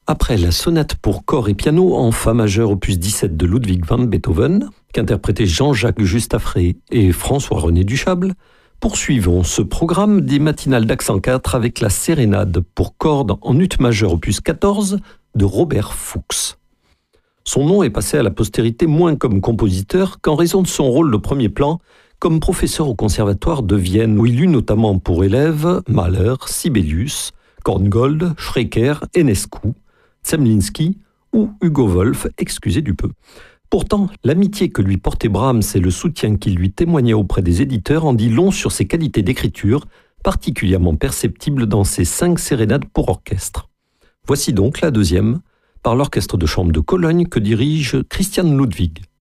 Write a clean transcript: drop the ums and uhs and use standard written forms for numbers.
Après la sonate pour corps et piano en fa majeur opus 17 de Ludwig van Beethoven, qu'interprétaient Jean-Jacques Justafré et François-René Duchâble, poursuivons ce programme des matinales d'Accent 4 avec la sérénade pour cordes en ut majeur opus 14 de Robert Fuchs. Son nom est passé à la postérité moins comme compositeur qu'en raison de son rôle de premier plan comme professeur au conservatoire de Vienne, où il eut notamment pour élèves Mahler, Sibelius, Korngold, Schreker, Enescu, Zemlinsky ou Hugo Wolf, excusez du peu. Pourtant, l'amitié que lui portait Brahms et le soutien qu'il lui témoignait auprès des éditeurs en dit long sur ses qualités d'écriture, particulièrement perceptibles dans ses 5 sérénades pour orchestre. Voici donc la deuxième, par l'orchestre de chambre de Cologne que dirige Christian Ludwig.